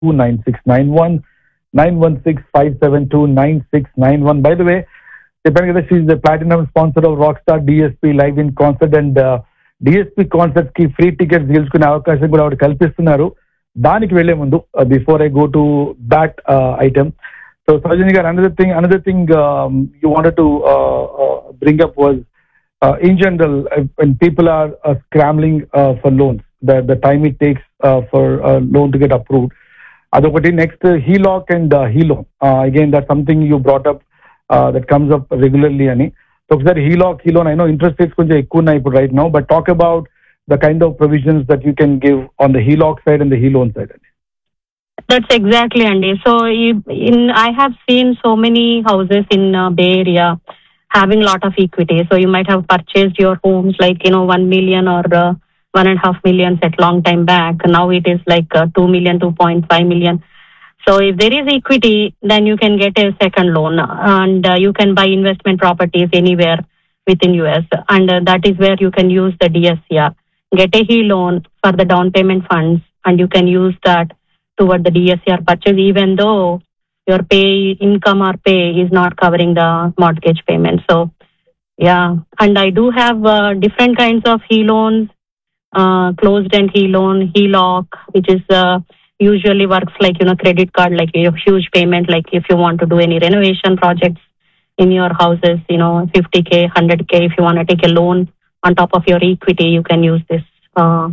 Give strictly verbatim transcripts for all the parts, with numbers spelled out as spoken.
nine six nine one, nine one six, five seven two, nine six nine one. By the way, Deepanka, she is the platinum sponsor of Rockstar D S P Live in Concert, and uh, D S P concerts ki free tickets గెలుచుకునే అవకాశం కూడా ఆవిడ కల్పిస్తున్నారు. దానికి వెళ్లే ముందు before I go to that item, so సౌజన్య గారు, another thing another thing um, you wanted to uh, uh, bring up was uh, in general uh, when people are uh, scrambling uh, for loans, the the time it takes uh, for a loan to get approved. Adokati next uh, H E L O C and uh, H E L O N. Uh, again, that's something you brought up uh, that comes up regularly ani. So ఒకసారి H E L O C, H E L O N, I know interest rates కొంచెం ఎక్కువ ఉన్నాయి ఇప్పుడు right now, but talk about the kind of provisions that you can give on the H E L O C side and the H E L O N side. That's exactly, Andy. So in I have seen so many houses in uh, Bay Area having lot of equity. So you might have purchased your homes like, you know, one million or uh, one and a half million set long time back. Now it is like uh, two million, two point five million. So if there is equity, then you can get a second loan, and uh, you can buy investment properties anywhere within U S, and uh, that is where you can use the D S C R, get a H E L O N for the down payment funds, and you can use that toward the D S C R purchase, even though your pay income or pay is not covering the mortgage payment. So yeah, and I do have uh, different kinds of H E L O Ns, uh, closed end H E L O N, H E L O C, which is uh, usually works like, you know, credit card, like a huge payment, like if you want to do any renovation projects in your houses, you know, fifty K, one hundred K, if you want to take a loan on top of your equity, you can use this uh,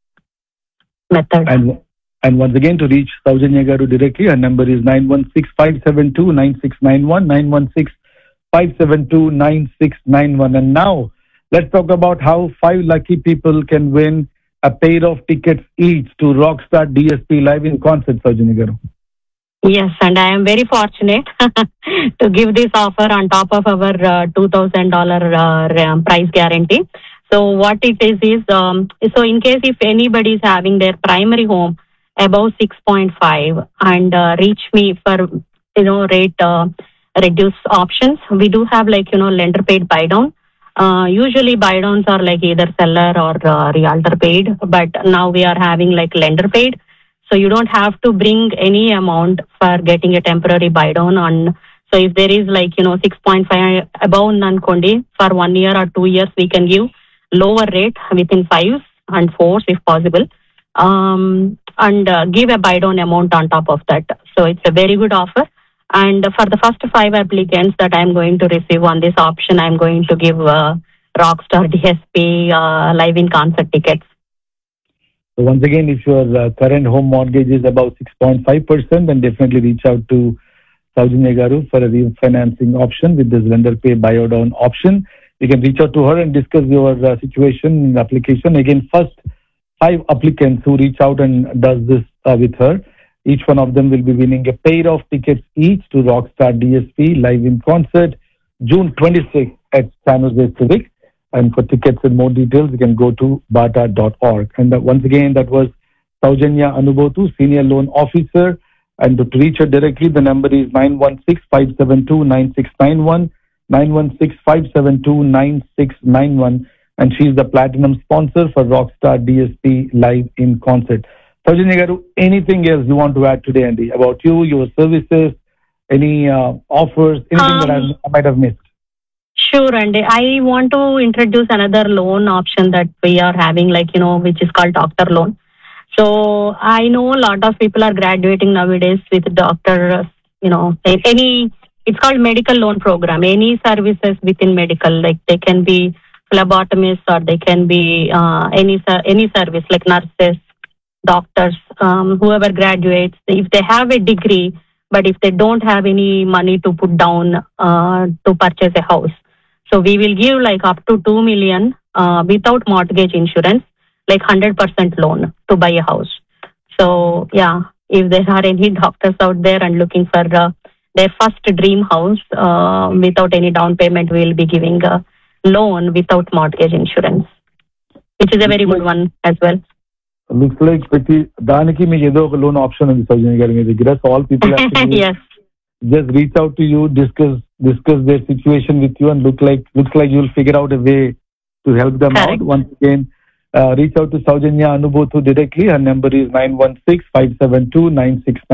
method. And And once again, to reach Saujanya Garu directly, her number is nine one six, five seven two, nine six nine one, nine one six, five seven two, nine six nine one. And now, let's talk about how five lucky people can win a pair of tickets each to Rockstar D S P Live in Concert, Saujanya Garu. Yes, and I am very fortunate to give this offer on top of our uh, two thousand dollars uh, price guarantee. So what it is is, um, so in case if anybody is having their primary home above six point five and uh, reach me for, you know, rate uh, reduce options, we do have like, you know, lender paid buy down. Uh, usually buy downs are like either seller or uh, realtor paid, but now we are having like lender paid. So you don't have to bring any amount for getting a temporary buy down on. So if there is like, you know, six point five above Nankondi for one year or two years, we can give lower rate within fives and fours if possible. Um, and uh, give a buy down amount on top of that. So it's a very good offer. And for the first five applicants that I'm going to receive on this option, I'm going to give uh, Rockstar D S P uh, Live in Concert tickets. So once again, if your uh, current home mortgage is about six point five percent, then definitely reach out to Saujanya Garu for a refinancing option with this lender pay buy down option. You can reach out to her and discuss your uh, situation in the application. Again, first five applicants who reach out and does this uh, with her, each one of them will be winning a pair of tickets each to Rockstar D S P Live in Concert, June twenty-sixth at San Jose Civic. And for tickets and more details, you can go to bata dot org. And uh, once again, that was Saujanya Anubotu, Senior Loan Officer. And to reach her directly, the number is nine one six, five seven two, nine six nine one, nine one six, five seven two, nine six nine one. And she is the platinum sponsor for Rockstar D S P Live in Concert. Saujanya Garu, anything else you want to add today, Andy, about you, your services, any uh, offers, anything um, that I, I might have missed? Sure, Andy. I want to introduce another loan option that we are having, like, you know, which is called doctor loan. So I know a lot of people are graduating nowadays with doctor, you know, any, it's called medical loan program, any services within medical, like they can be phlebotomists or they can be uh, any any service like nurses, doctors, um, whoever graduates, if they have a degree, but if they don't have any money to put down uh, to purchase a house. So we will give like up to two million uh, without mortgage insurance, like one hundred percent loan to buy a house. So yeah, if there are any doctors out there and looking for uh, their first dream house uh, without any down payment, we will be giving a loan without mortgage insurance, which is a very good one as well. Looks like ప్రతి దానికి మీకు ఏదో ఒక loan option ఉంది సౌజన్య గారి మీ దగ్గర. So all people yes, just reach out to you, discuss discuss their situation with you, and look like looks like you'll figure out a way to help them Correct. out. Once again, uh, reach out to Saujanya Anubothu directly. Her number is nine one six, five seven two, nine six nine.